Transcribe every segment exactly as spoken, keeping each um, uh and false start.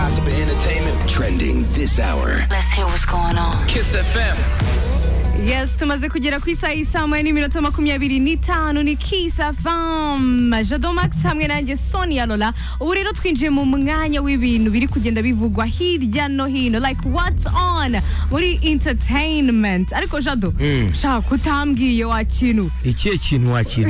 gossip and entertainment. Trending this hour. Let's hear what's going on. Kiss F M. Yes, tumaze kugera ku isaha y'isa moya n'iminota makumyabiri n'itanu ni Kiss F M. Jado Max hamwe nanjye Sonia Lola. Ubu rero twinjiye mu mwanya w'ibintu biri kugenda bivugwa hirya no hino, like what's on muri entertainment. Ariko Jado, Mm. shaka kutambwiye wa kintu. Ikihe kintu wakira?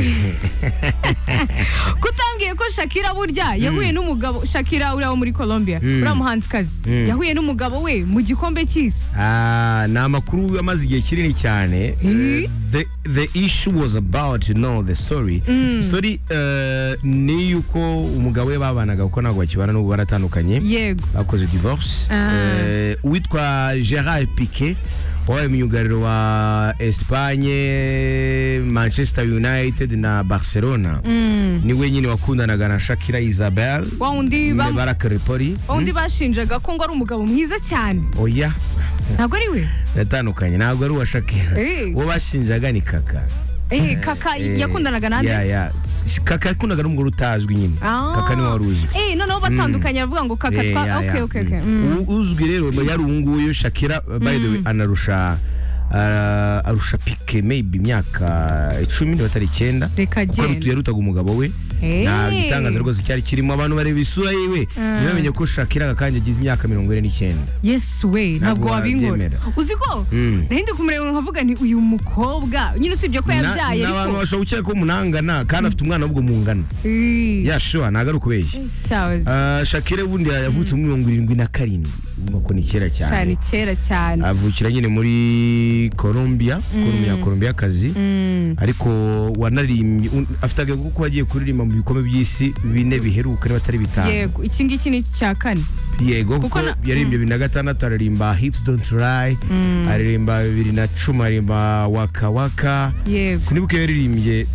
Kutambwiye ko Shakira burya yahuye n'umugabo Shakira uri aho muri Colombia. Uri umuhanzikazi. Yahuye n'umugabo we mu gikombe cy'isi. Ah, na makuru amaze igihe kinini cyane. Uh, the the issue was about to know the story. Story uh, ni yuko umugabo we babanaga uko ntabwo bakibana n'ubu baratandukanye. Yego. Bakoze divorce. Uh, witwa Gerard Piqué wabaye myugariro wa Espagne, Manchester United na Barcelona. Mm. Ni we nyine wakundanaga na Shakira Isabel. Wa undi ba Baraka Repori. undi bashinjaga ko ngo ari umugabo mwiza cyane. Oya. Ntabwo ari we. Natandukanye ntabwo ari uwa Shakira. Eh. Uwo bashinjaga ni Kaka. Eh, Kaka Eh, yakundanaga nande? ya ya Kaka yakundaga n'umugore utazwi nyine. Ah. Kaka ni wari uzwi. Eh, noneho batandukanye bavuga ngo Kaka Eh, twa ya, okay ya. okay okay. Mm. U- uzwi rero yari uwunguyu Shakira, by the way, anarusha uh, arusha Piqué maybe imyaka icumi batari icyenda. Reka Kuko genda. rutuye rutaga umugabo we. Eh. Nta gitangaza rwose cyari kirimo, abantu bareba isura yiwe ntibamenye ko Shakira akanje agize imyaka mirongo ine n'icyenda. Yes we, ntabwo Ntabwo wabinkora. wabyemera. Uzi ko Mm. nahindi kumureba nkavuga nti uyu mukobwa nyine usibye ko yabyaye Na- n'abantu ariko bashobora gukeka ko munangana kandi afite umwana w'ubwo mungana. Eh, Ya sure ntago ari ukubeshya. cyahoze. Uh, Shakira ubundi yavutse muri mirongo irindwi na karindwi, ubwo ni kera cyane cyane. kera cyane. Avukira nyine muri Colombia, Colombia Colombia kazi. Mm. Ariko wanarimbye un- afite agago ko agiye kuririmba mu bikombe by'isi bine biheruka niba atari bitanu. Yego, iki ngiki ni cya kane. Yego Kuko kuko na- yaririmbye bibiri na gatandatu aririmba Hips Don't Lie, aririmba bibiri na cumi aririmba Waka Waka. Yego. Sinibuke yaririmbye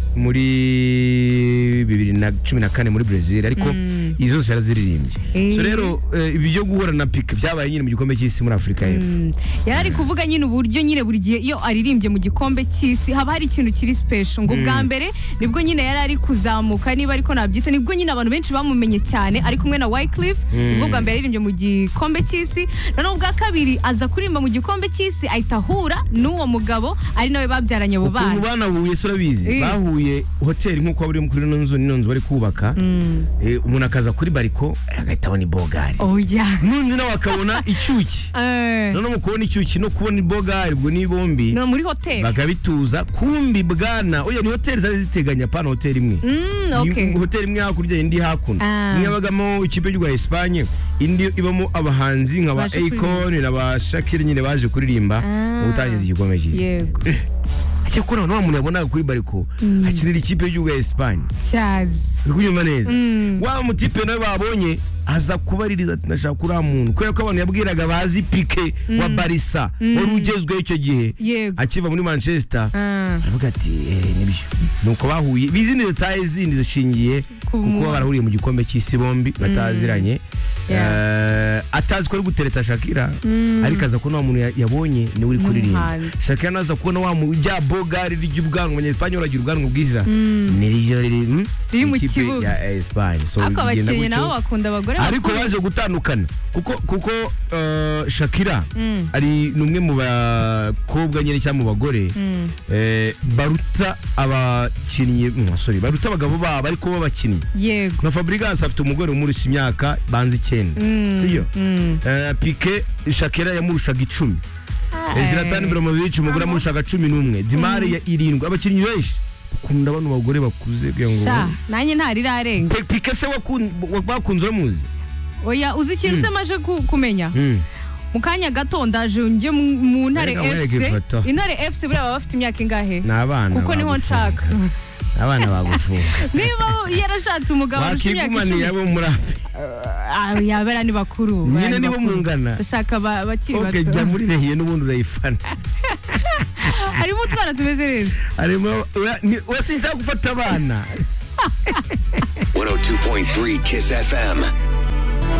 muri bibiri na cumi na kane muri Brazil, ariko izo zose yaraziririmbye. Eh. So rero eh, ibi byo guhura na Piqué byabaye nyine mu gikombe cy'isi muri Afurika y'Epfo. Mm. Yari ari kuvuga nyine uburyo nyine buri gihe iyo aririmbye mu gikombe cy'isi haba hari ikintu kiri special ngo bwa mbere nibwo nyine yari ari kuzamuka niba ariko nabyita nibwo nyine abantu benshi bamumenye cyane ari kumwe na Wyclef ubwo bwa mbere yaririmbye mu gikombe cy'isi noneho bwa kabiri aza kuririmba mu gikombe cy'isi ahita ahura n'uwo mugabo ari nawe babyaranye abo Ukuntu bana. banahuye so urabizi, Eh. bahuye hoteli nk'uko bari kuri ino nzu n'ino nzu bari kubaka. Eh, umuntu akaza kuri bariko agahita abona ibogari. Oya. Nundi nawe akabona icyuki. Eh. Noneho mu kubona icyuki no kubona ibogari ubwo ni bombi. No muri hotel. Bakabituza kumbi bwana oya ni hoteli zari ziteganya pana hoteli imwe. Mm, okay. Iyi hoteli imwe hakurya indi hakuno. Ah. Imwe yabagamo ikipe y'u Espagne, indi ibamo abahanzi nk'aba Baje Akon n'aba Shakira nyine baje kuririmba Ah. ubutangiza igikombe cy'isi. Yego. Cyo kuri none umuntu yabonaga kuri bariko akinira ikipe y'u Espagne. Cyazi. Uri kunyumva neza? Mm. Wa mutipe nawe babonye aza kubaririza ati ndashaka kuri muntu kubera ko abantu yabwiraga bazi Piqué wa Barca wari ugezweho icyo gihe Yego. akiva muri Manchester. Ah. Aravuga ati eh nibyo nuko bahuye bizindi details zindi zishingiye Ku kuko mu- barahuriye mu gikombe cy'isi bombi bataziranye. Eh, atazi ko ari gutereta Shakira ariko aza kubona wa muntu ya- yabonye ni uri kuririmba. N'umuhanzi. Shakira naza kubona wa mu rya bogari ry'ubwanwa abanyespanye baragira ubwanwa bwiza ni ryo riri mm, Riri mu ikipe kibuga. ya Espagne. So Ariko bigenda abakinnyi gutyo. nabo bakunda abagore Ariko bakuru. baje gutandukana kuko kuko uh, Shakira ari numwe mu bakobwa nyine cyangwa mu bagore eh, baruta abakinnyi mm, sorry baruta abagabo babo ariko bo bakinnyi Yego. na Fabregas afite umugore umurusha imyaka banze icyenda sibyo. Eh, Piqué Shakira yamurushaga icumi. Zlatan Ibrahimovic umugore amurushaga cumi n'umwe. Di Maria irindwi. Abakinnyi benshi ukunda bano bagore bakuze kugira ngo Sha, nanjye ntari rarenga. Pe- Piqué se wakun- wa- bakunze uramuzi. Oya, uzi ikintu se maje ku- kumenya? Mm. Mu kanya gato ndaje njye mu mu ntare Reka nkwereke F C. ifoto. Intare F C buriya baba bafite imyaka ingahe? Ni abana Kuko niho bagufunga. nshaka. Abana bagufunga. Niba yarashatse umugabo arusha imyaka Wakigumaniye icumi. abo muri Ah, yabera ni bakuru. nyine bari nibo bakuru. mungana. Ndashaka ba- bakiri Okay, jya bato. muri rehiye n'ubundi urayifana. Harimo utwana tumeze neza. Arimo wasinshaka gufata abana. one oh two point three Kiss F M.